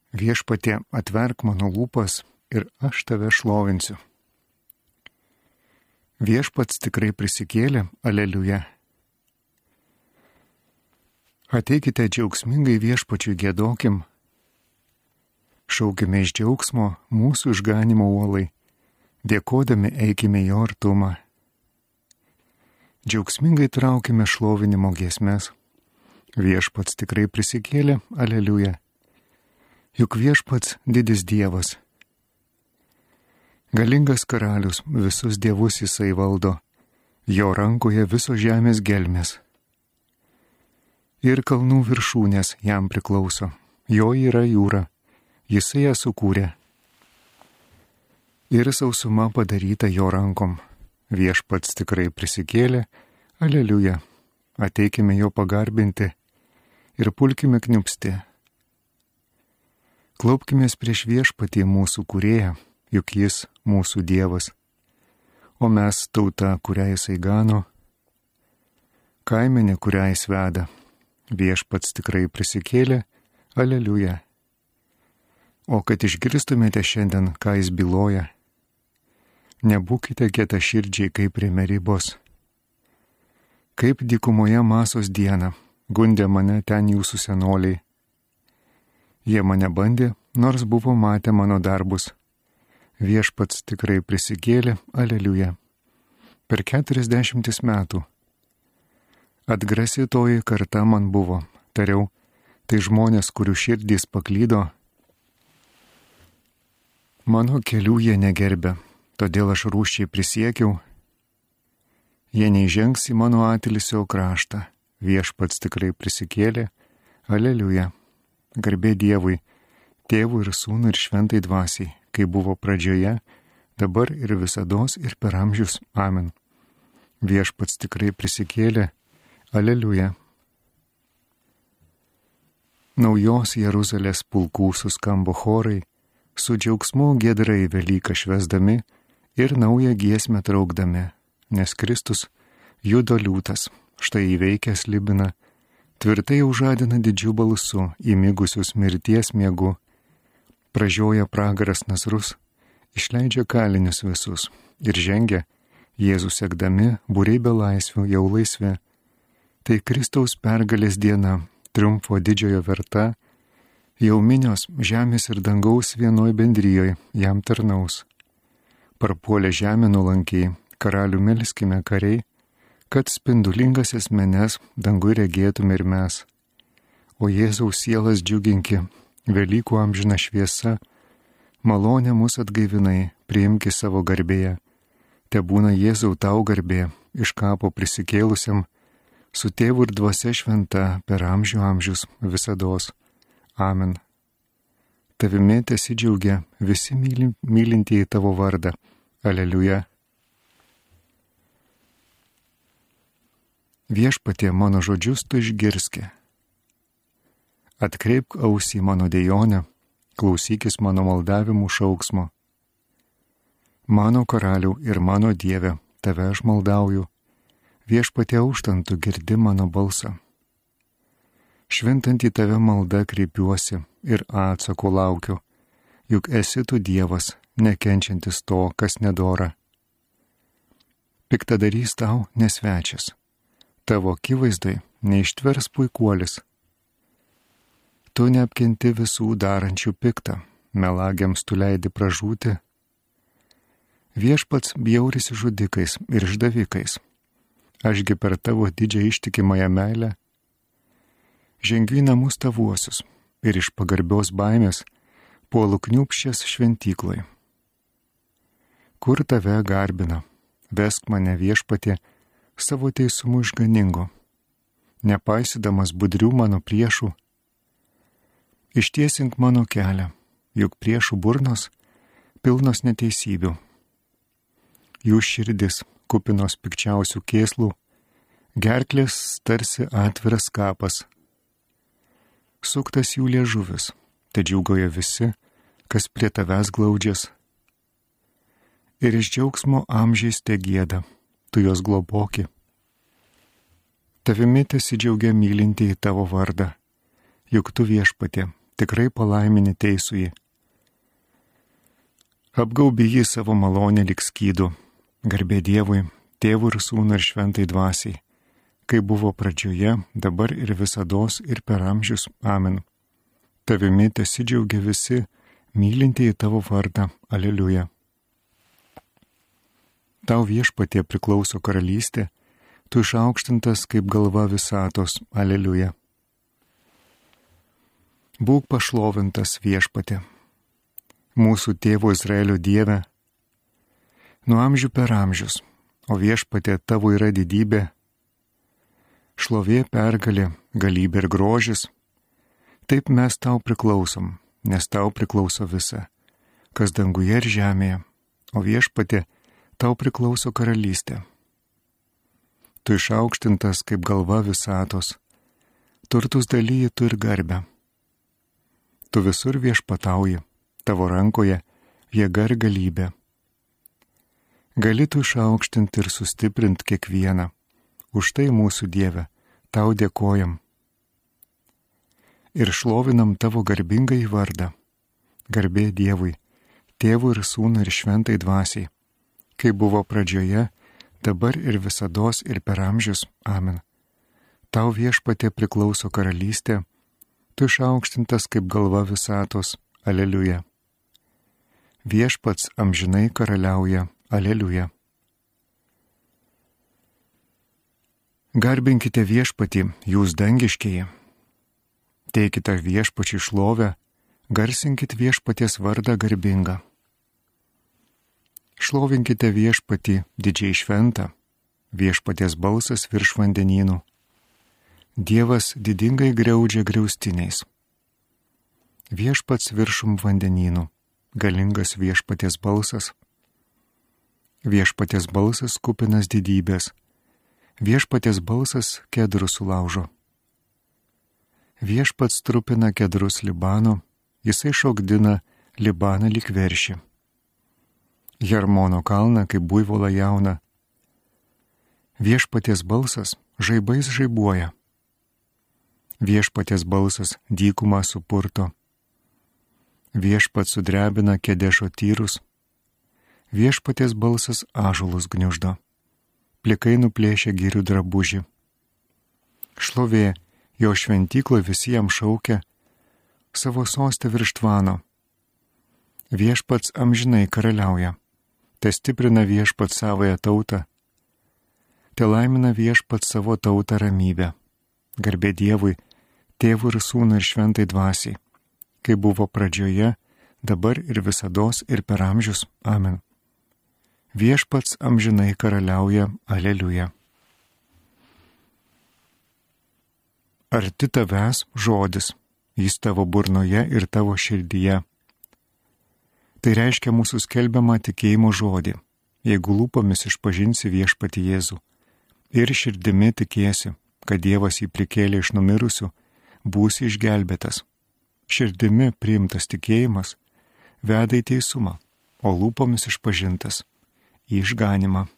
Viešpatie, atverk mano lūpas ir aš tave šlovinsiu. Viešpats tikrai prisikėlė, aleliuja. Ateikite džiaugsmingai viešpačiui giedokim, šaukime iš džiaugsmo mūsų išganimo uolai, dėkodami eikime jo artumą. Džiaugsmingai traukime šlovinimo giesmes, viešpats tikrai prisikėlė, aleliuja. Juk viešpats didis Dievas. Galingas karalius, visus dievus jisai valdo, jo rankoje visos žemės gelmės. Ir kalnų viršūnės jam priklauso, jo yra jūra, jisai ją sukūrė. Ir sausuma padaryta jo rankom, viešpats tikrai prisikėlė, aleliuja, ateikime jo pagarbinti ir pulkime kniupsti. Klaupkimės prieš viešpatį mūsų kūrėją, juk jis mūsų Dievas, o mes tauta, kurią jisai gano, kaimenė, kurią jis veda, viešpats tikrai prisikėlė, aleliuja. O kad išgirstumėte šiandien, ką jis byloja, nebūkite kietaširdžiai kaip prie Meribos. Kaip dykumoje Masos dieną, gundė mane ten jūsų senoliai. Jie mane bandė, nors buvo matę mano darbus. Viešpats tikrai prisikėlė, aleliuja. Per 40 metų. Atgrasi toji karta man buvo, tariau, tai žmonės, kurių širdys paklydo. Mano kelių jie negerbė, todėl aš rūsčiai prisiekiau. Jie neįžengs į mano atilsio kraštą. Viešpats tikrai prisikėlė, aleliuja. Garbė Dievui, Tėvui ir Sūnui ir Šventai Dvasiai, kai buvo pradžioje, dabar ir visados ir per amžius. Amen. Viešpats tikrai prisikėlė, aleliuja. Naujos Jeruzalės pulkų suskambo chorai, su džiaugsmu giedrai Velyką švęsdami ir naują giesmę traukdami, nes Kristus judo liūtas, štai įveikęs Libiną, tvirtai užadina didžiu balsu įmigusius mirties miegu, pražioja pragaras nasrus, išleidžia kalinius visus ir žengia, Jėzų sekdami, būriai be laisvių jau laisvi. Tai Kristaus pergalės diena, triumfo didžiojo verta, jau minios žemės ir dangaus vienoj bendrijoj jam tarnaus. Parpuolė žemė nuolankiai, karalių melskime kariai, kad spindulingas esmenes dangui regėtume ir mes. O Jėzaus sielas džiuginki, Velykų amžina šviesa, malonė mus atgaivinai, priimki savo garbėje. Te būna Jėzau tau garbė, iš kapo prisikėlusiam, su Tėvu ir Dvasia šventa per amžių amžius visados. Amen. Tavimi tesidžiaugia visi mylintieji tavo vardą. Aleliuja. Viešpatie mano žodžius tu išgirski. Atkreipk ausį mano dejonę, klausykis mano maldavimų šauksmo. Mano karaliau ir mano Dieve, tave aš maldauju, viešpatie auštant tu girdi mano balsą. Šventant į tave maldą kreipiuosi ir atsako laukiu, juk esi tu Dievas, nekenčiantis to, kas nedora. Piktadarys tau nesvečias. Tavo akivaizdai neištvers puikuolis. Tu neapkenti visų darančių piktą, melagiams tu leidi pražūti. Viešpats bjaurisi žudikais ir išdavikais. Ašgi per tavo didžią ištikimąją meilę žengiu į namus tavuosius ir iš pagarbios baimės puolu kniūpsčias šventykloj. Kur tave garbina, vesk mane viešpatie savo teisumu išganingo, nepaisydamas budrių mano priešų. Ištiesink mano kelią, juk priešų burnos pilnos neteisybių. Jų širdis kupinos pikčiausių kėslų, gerklės tarsi atviras kapas. Suktas jų liežuvis, te džiaugoja visi, kas prie tavęs glaudžias. Ir iš džiaugsmo amžiais te gieda, tu jos globoki. Tavimi tesidžiaugia mylintieji tavo vardą, juk tu viešpatie, tikrai palaimini teisųjį. Apgaubi jį savo malonę lyg skydu, garbė Dievui, Tėvui ir Sūnui ir Šventai Dvasiai, kaip buvo pradžioje, dabar ir visados ir per amžius. Amen. Tavimi tesidžiaugia visi, mylintieji tavo vardą. Aleliuja. Tau Viešpatie priklauso karalystė, tu išaukštintas kaip galva visatos. Aleliuja. Būk pašlovintas, Viešpatie, mūsų tėvo Izraelio Dieve, nuo amžių per amžius, o Viešpatie tavo yra didybė, šlovė, pergalė, galybė ir grožis. Taip mes tau priklausom, nes tau priklauso visa, kas danguje ir žemėje, o Viešpatie tau priklauso karalystė. Tu išaukštintas kaip galva visatos, turtus dalyji tu ir garbę. Tu visur viešpatauji, tavo rankoje jėga ir galybė. Gali tu išaukštinti ir sustiprinti kiekvieną. Už tai mūsų Dieve, tau dėkojam. Ir šlovinam tavo garbingąjį vardą. Garbė Dievui, Tėvui ir Sūnui ir Šventai Dvasiai, kaip buvo pradžioje, dabar ir visados ir per amžius. Amen. Tau Viešpatie priklauso karalystė, tu išaukštintas kaip galva visatos. Aleliuja. Viešpats amžinai karaliauja. Aleliuja. Garbinkite Viešpatį, jūs dangiškieji. Teikite Viešpačiui šlovę, garsinkit Viešpaties vardą garbingą. Šlovinkite Viešpatį didžiai šventą, Viešpaties balsas virš vandenynų. Dievas didingai griaudžia griaustiniais. Viešpats viršum vandenynų, galingas Viešpaties balsas. Viešpaties balsas kupinas didybės, Viešpaties balsas kedrus sulaužo. Viešpats trupina kedrus Libano, jisai šokdina Libaną lyg veršį. Hermono kalną kaip buivolą jauną. Viešpaties balsas žaibais žaibuoja. Viešpaties balsas dykumą supurto. Viešpats sudrebina Kedešo tyrus. Viešpaties balsas ąžuolus gniuždo. Plikai nuplėšia girių drabužį. Šlovė, jo šventykloje visiems šaukia, savo sostę virš tvano. Viešpats amžinai karaliauja. Te stiprina Viešpats savąją tautą. Te laimina Viešpats savo tautą ramybę. Garbė Dievui, Tėvui ir Sūnui ir Šventai Dvasiai, kaip buvo pradžioje, dabar ir visados ir per amžius. Amen. Viešpats amžinai karaliauja. Aleliuja. Arti tavęs žodis, jis tavo burnoje ir tavo širdyje. Tai reiškia mūsų skelbiamą tikėjimo žodį, jeigu lūpomis išpažinsi Viešpatį Jėzų ir širdimi tikėsi, kad Dievas jį prikėlė iš numirusių, būsi išgelbėtas. Širdimi priimtas tikėjimas veda į teisumą, o lūpomis išpažintas į išganimą.